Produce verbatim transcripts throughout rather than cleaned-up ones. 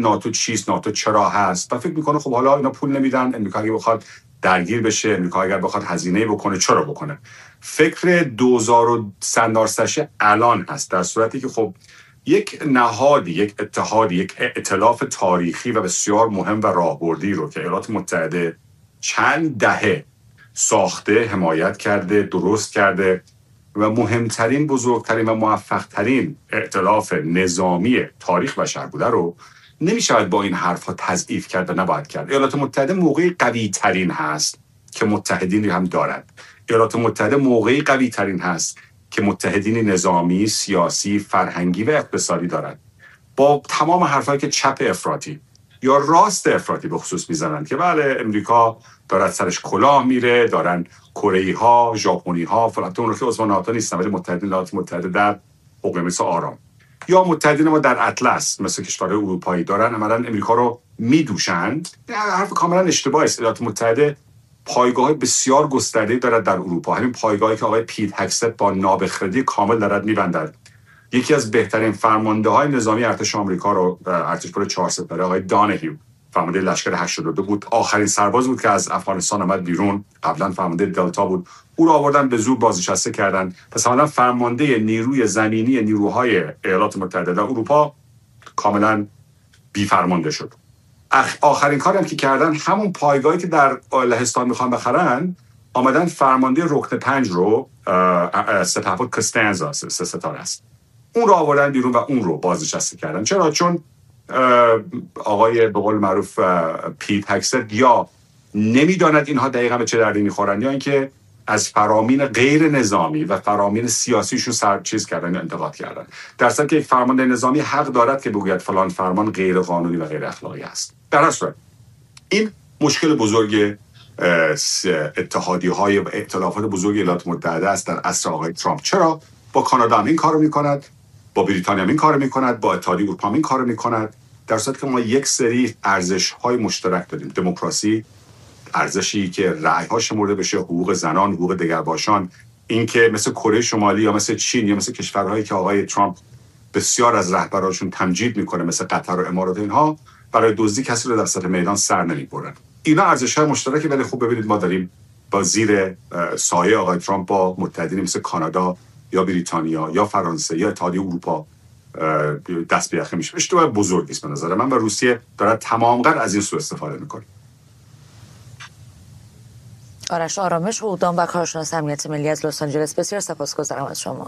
ناتو چیست، ناتو چرا هست و فکر میکنه خب حالا اینا پول نمیدن، امریکا اگه بخواد درگیر بشه، امریکا اگر بخواد هزینه بکنه چرا بکنه. فکر دوزار سندارستشه الان هست، در صورتی که خب یک نهادی، یک اتحادی، یک ائتلاف تاریخی و بسیار مهم و راهبردی رو که ایالات متحده چند دهه ساخته، حمایت کرده، درست کرده و مهمترین، بزرگترین و موفقترین ائتلاف نظامی تاریخ بشر بوده رو نمیشود با این حرفها تضعیف کرد و نباید کرد. ایالات متحده موقعی قوی ترین هست که متحدینی هم دارد. ایالات متحده موقعی قوی ترین هست که متحدین نظامی، سیاسی، فرهنگی و اقتصادی دارد. با تمام حرفایی که چپ افراطی یا راست افراطی به خصوص میزنند که بله امریکا دارد سرش کلاه میره، دارن کره ها، ژاپنی ها، فلان اون رو که عضو ناتو نیستن ولی متحدین ایالات متحده در اقیانوس آرام یا متحدین ما در اطلس مثل کشورهای اروپایی دارن عملاً امریکا رو میدوشند. حرف کاملا اشتباهی است. ایالات متحده پایگاه بسیار گسترده‌ای دارد در اروپا، همین پایگاهی که آقای پیت هگست با نابخردی کامل دارد میبندد. یکی از بهترین فرمانده‌های نظامی ارتش آمریکا رو، ارتش پل چهار سپره، آقای دانهیو، فرمانده لشکر هشتاد و دو بود، آخرین سرباز بود که از افغانستان آمد بیرون، قبلا فرمانده دلتا بود، او رو آوردن به زور بازنشسته کردن. پس حالا فرمانده نیروی زمینی نیروهای ایالات متحده در اروپا کاملا بی فرمانده شد. آخرین کاری هم که کردن همون پایگاهی که در لهستان میخوان بخرن، آمدن فرمانده رکن پنج رو، سپهبد کستنزا، سه ستاره است، اون رو آوردن بیرون و اون رو بازنشسته کردن. چرا؟ چون آقای به قول معروف پیت هگست یا نمیداند اینها دقیقا به چه دردی میخورن یا اینکه از فرامین غیر نظامی و فرامین سیاسیشون سر چیز کردن یا انتقاد کردن. در صورتی که یک فرمانده نظامی حق دارد که بگوید فلان فرمان غیر قانونی و غیر اخلاقی است. در هر صورت این مشکل بزرگ اتحادی های و ائتلافات بزرگ ایالات متحده است در عصر آقای ترامپ. چرا؟ با کانادا هم این کارو میکند، با بریتانیا هم این کارو میکند، با اتحادیه اروپا هم این کارو میکند، در صورتی که ما یک سری ارزش‌های مشترک داریم. دموکراسی، ارزشی که رأی‌ها شمرده بشه، حقوق زنان، حقوق دگرباشان، این که مثل کره شمالی یا مثل چین یا مثل کشورهایی که آقای ترامپ بسیار از رهبرانشون تمجید میکنه مثل قطر و امارات، اینها برای دزدی کسی رو در سطح میدان سر نمیبرن. اینا ارزش‌های مشترکی، ولی خوب ببینید ما داریم با زیر سایه آقای ترامپ با متحدین مثل کانادا یا بریتانیا یا فرانسه یا اتحادیه اروپا دست به یخه میشه. اشتباه بزرگی است به نظر من و روسیه داره تمام قدر از این سوء استفاده میکنه. آرش آرامش، حقوقدان و کارشناس امنیت ملی از لس آنجلس، بسیار سپاسگزارم از شما.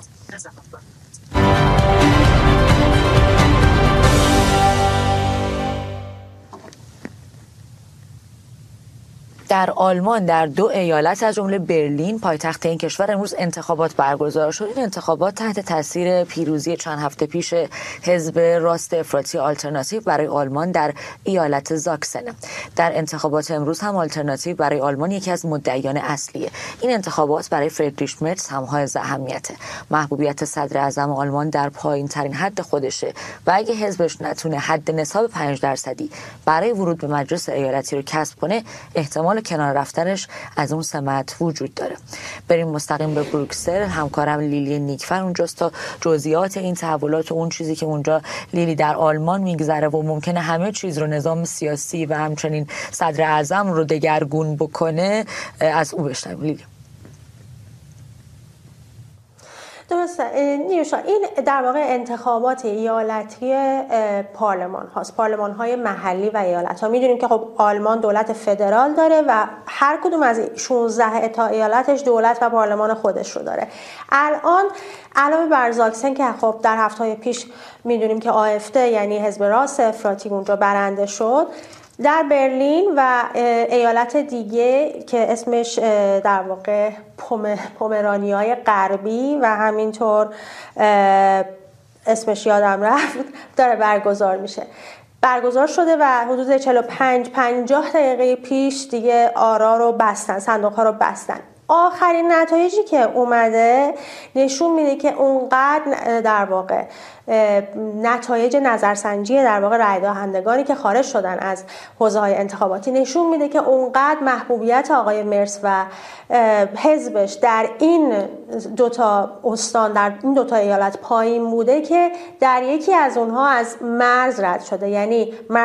در آلمان در دو ایالت از جمله برلین پایتخت این کشور امروز انتخابات برگزار شد. این انتخابات تحت تاثیر پیروزی چند هفته پیش حزب راست افراطی آلترناتیو برای آلمان در ایالت زاکسن. در انتخابات امروز هم آلترناتیو برای آلمان یکی از مدعیان اصلیه. این انتخابات برای فریدریش مرتز هم حائز اهمیته. محبوبیت صدر اعظم آلمان در پایین ترین حد خودشه و اگه حزبش نتونه حد نصاب پنج درصدی برای ورود به مجلس ایالتی رو کسب کنه، احتمال کنار رفتنش از اون سمت وجود داره. بریم مستقیم به بروکسل. همکارم لیلی نیکفر اونجاست تا جزئیات این تحولات و اون چیزی که اونجا لیلی در آلمان میگذره و ممکنه همه چیز رو نظام سیاسی و همچنین صدر اعظم رو دگرگون بکنه از او بشنویم. لیلی. درسته نیوشا، این در واقع انتخابات ایالتی پارلمان هاست، پارلمان های محلی و ایالت ها. میدونیم که خب آلمان دولت فدرال داره و هر کدوم از شانزده تا ایالتش دولت و پارلمان خودش رو داره. الان علاوه بر زاکسن که خب در هفته‌های پیش میدونیم که آفده یعنی حزب راست افراطی اونجا برنده شد، در برلین و ایالت دیگه که اسمش در واقع پوم، پومرانیای غربی و همینطور اسمش یادم رفت داره برگزار میشه. برگزار شده و حدود چهل و پنج پنجاه دقیقه پیش دیگه آرا رو بستن، صندوق ها رو بستن. آخرین نتایجی که اومده نشون میده که اونقدر در واقع نتایج نظرسنجی در واقع رای دهندگانی که خارج شدن از حوزه های انتخاباتی نشون میده که اونقدر محبوبیت آقای مرتز و حزبش در این دوتا استان، در این دوتا ایالت پایین بوده که در یکی از اونها از مرز رد شده. یعنی